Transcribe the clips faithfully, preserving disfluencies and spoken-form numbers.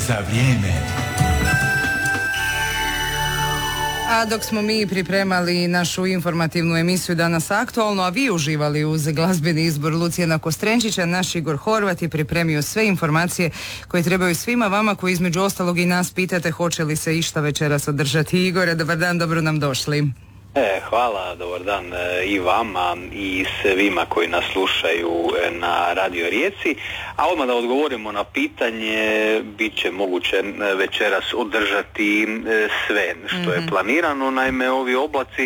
za vrijeme. A dok smo mi pripremali našu informativnu emisiju Danas aktualno, a vi uživali uz glazbeni izbor Lucijana Kostrenčića, naš Igor Horvat je pripremio sve informacije koje trebaju svima vama koji između ostalog i nas pitate hoće li se išta večeras održati. Igore, dobar dan, dobro nam došli. E, hvala, dobar dan e, i vama i svima koji nas slušaju e, na Radio Rijeci. A odmah da odgovorimo na pitanje, bit će moguće e, večeras održati e, sve što mm-hmm. je planirano. Naime, ovi oblaci e,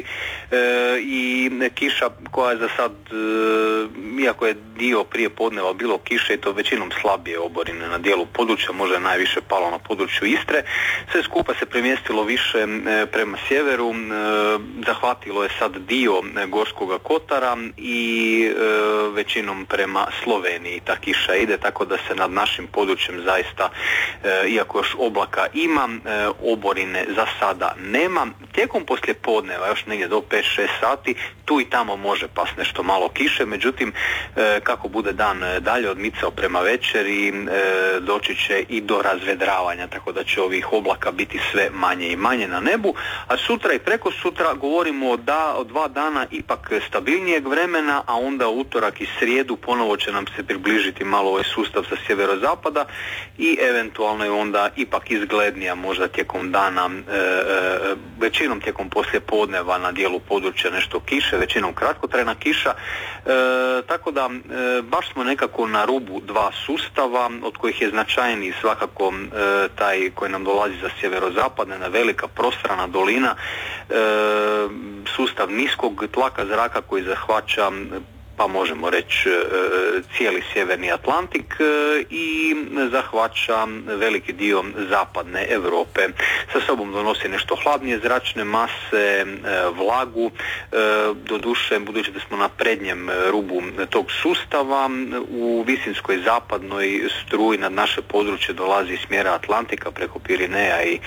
i kiša koja je za sad, e, iako je dio prije podneva bilo kiše i to većinom slabije oborine na dijelu područja, možda je najviše palo na području Istre, sve skupa se premjestilo više e, prema sjeveru, e, zahvatilo je sad dio Gorskoga Kotara i e, većinom prema Sloveniji ta kiša ide, tako da se nad našim područjem zaista, e, iako još oblaka ima, e, oborine za sada nema. Tijekom poslijepodneva, još negdje do pet šest sati, tu i tamo može pas nešto malo kiše, međutim, e, kako bude dan dalje odmicao prema večeri, e, doći će i do razvedravanja, tako da će ovih oblaka biti sve manje i manje na nebu, a sutra i preko sutra govorimo da od dva dana ipak stabilnijeg vremena, a onda utorak i srijedu ponovo će nam se približiti malo ovaj sustav sa sjeverozapada i eventualno je onda ipak izglednija možda tijekom dana, e, e, većinom tijekom poslijepodneva na dijelu područja nešto kiše, većinom kratkotrajna kiša, e, tako da e, baš smo nekako na rubu dva sustava, od kojih je značajniji svakako e, taj koji nam dolazi za sjeverozapad, jedna velika prostrana dolina, e, sustav niskog tlaka zraka koji zahvaća, pa možemo reći, cijeli sjeverni Atlantik i zahvaća veliki dio zapadne Europe. Sa sobom donosi nešto hladnije zračne mase, vlagu, doduše budući da smo na prednjem rubu tog sustava, u visinskoj zapadnoj struji nad naše područje dolazi iz smjera Atlantika preko Pirineja i,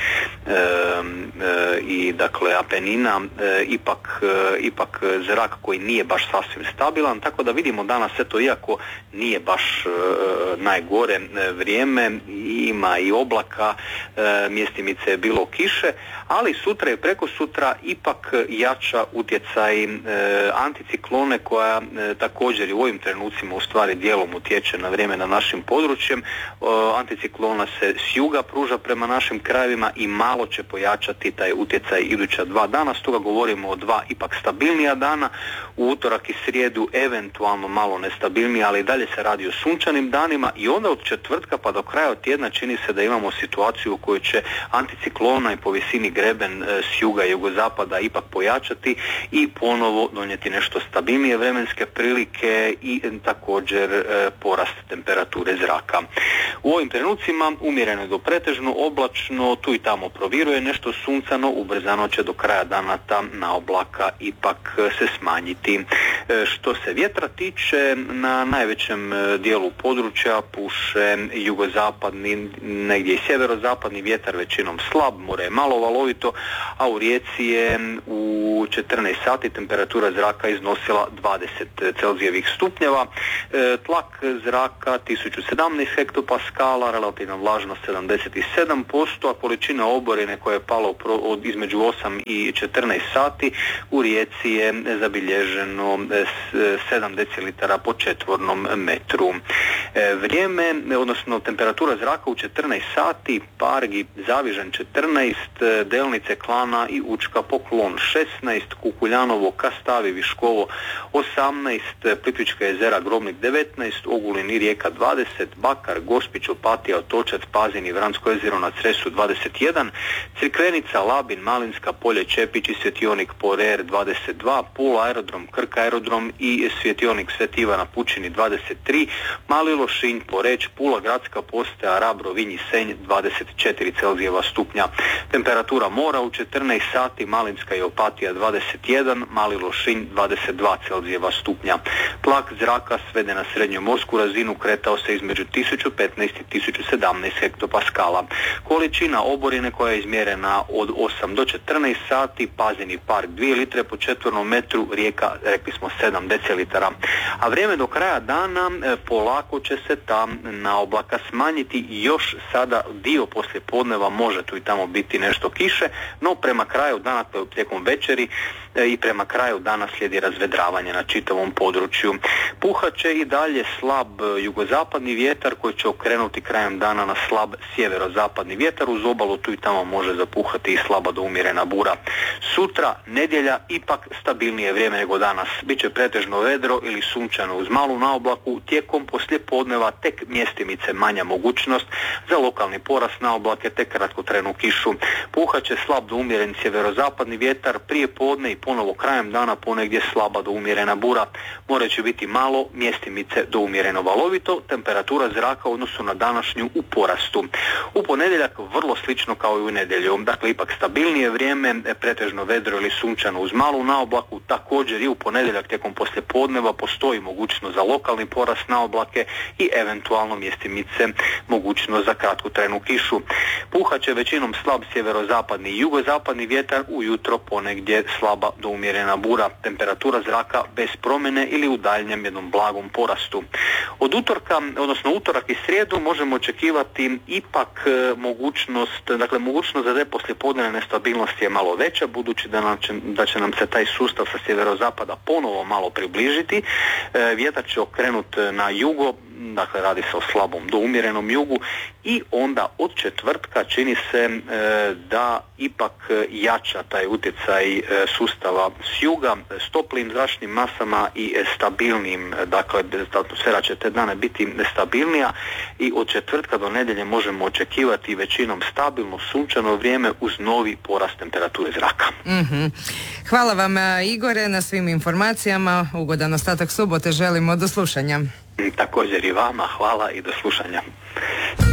i dakle Apenina, ipak, ipak zrak koji nije baš sasvim stabilan, tako da vidimo danas eto, iako nije baš e, najgore e, vrijeme, ima i oblaka, e, mjestimice je bilo kiše, ali sutra i preko sutra ipak jača utjecaj e, anticiklone koja e, također i u ovim trenucima u stvari dijelom utječe na vrijeme na našim područjem. E, anticiklona se s juga pruža prema našim krajevima i malo će pojačati taj utjecaj iduća dva dana, stoga govorimo o dva ipak stabilnija dana, u utorak i srijedu eventualno malo nestabilnije, ali i dalje se radi o sunčanim danima i onda od četvrtka pa do kraja tjedna čini se da imamo situaciju u kojoj će anticiklona i po visini greben s juga i jugozapada ipak pojačati i ponovo donijeti nešto stabilnije vremenske prilike i također e, porast temperature zraka. U ovim trenucima umjereno do pretežno oblačno, tu i tamo proviruje nešto suncano, ubrzano će do kraja dana ta na oblaka ipak se smanjiti. E, što se vjetra tiče, na najvećem dijelu područja puše jugozapadni, negdje i sjeverozapadni vjetar, većinom slab, more je malo valovito, a u Rijeci je u četrnaest sati temperatura zraka iznosila dvadeset celzijevih stupnjeva, e, tlak zraka tisuću sedamnaest hektopaskala, relativna vlažnost sedamdeset sedam posto, a količina oborine koja je pala od između osam i četrnaest sati u Rijeci je zabilježeno sedam decilitara po četvornom metru. E, vrijeme, odnosno temperatura zraka u četrnaest sati, Pargi, Zavižan četrnaest, Delnice, Klana i Učka, Poklon šesnaest, Kukuljanovo, Kastavi, Viškovo osamnaest, Plitvička jezera, Grobnik devetnaest, Ogulin i Rijeka dvadeset, Bakar, Gospić, Opatija, Otočac, Pazin i Vransko jezero na Cresu dvadeset jedan, Crikvenica, Labin, Malinska, Polje, Čepić i Svjetionik Porer dvadeset dva, Pula aerodrom, Krk aerodrom i Svjetionik Sveti Ivan na Pučini dvadeset tri, Mali Lošinj, Poreč, Pula gradska postaja, Rab, Rovinj i Senj dvadeset četiri celzijeva stupnja. Temperatura mora u četrnaest sati, Malinska i Opatija dvadeset jedan, Mali Lošinj dvadeset dva celzijeva stupnja. Tlak zraka svede na srednjomorsku razinu, kretao se između tisuću petnaest šesnaest tisuća sedamnaest hektopaskala. Količina oborine koja je izmjerena od osam do četrnaest sati, Pazini park dvije litre po četvornom metru, Rijeka, rekli smo, sedam decilitara. A vrijeme do kraja dana polako će se ta naoblaka smanjiti, još sada dio poslije podneva može tu i tamo biti nešto kiše, no prema kraju dana, tijekom večeri i prema kraju dana slijedi razvedravanje na čitavom području. Puhat će i dalje slab jugozapadni vjetar koji će okrenuti krajem dana na slab sjeverozapadni vjetar, uz obalu tu i tamo može zapuhati i slaba do umjerena bura. Sutra, nedjelja, ipak stabilnije vrijeme nego danas. Biće pretežno vedro ili sunčano uz malu naoblaku, tijekom poslijepodneva tek mjestimice manja mogućnost za lokalni porast naoblake te kratkotrajnu kišu. Puhat će slab do umjeren sjeverozapadni vjetar, prije podne i ponovo krajem dana ponegdje slaba do umjerena bura. More će biti malo, mjestimice do umjereno valovito, temperatura zraka u odnosu na današnju u porastu. U ponedjeljak vrlo slično kao i u nedjelju, dakle ipak stabilnije vrijeme, pretežno vedro ili sunčano uz malu naoblaku, također i u ponedjeljak tijekom poslijepodneva postoji mogućnost za lokalni porast naoblake i eventualno mjestimice mogućnost za kratkotrajnu kišu. Puhat će većinom slab sjeverozapadni i jugozapadni vjetar, ujutro ponegdje slaba do umjerena bura. Temperatura zraka bez promjene ili u daljnjem jednom blagom porastu. Od utorka, odnosno utorak i srijedu možemo očekivati ipak e, mogućnost, dakle mogućnost za te poslijepodnevne nestabilnosti je malo veća, budući da, nam će, da će nam se taj sustav sa sjeverozapada ponovo malo približiti. E, vjetar će okrenut na jugo, dakle radi se o slabom do umjerenom jugu, i onda od četvrtka čini se e, da ipak jača taj utjecaj e, sustava s juga s toplim zračnim masama i stabilnim, dakle atmosfera će te dane biti stabilnija i od četvrtka do nedjelje možemo očekivati većinom stabilno sunčano vrijeme uz novi porast temperature zraka. Mm-hmm. Hvala vam, Igore, na svim informacijama. Ugodan ostatak subote želimo. Do slušanja. Također i vama, hvala i do slušanja.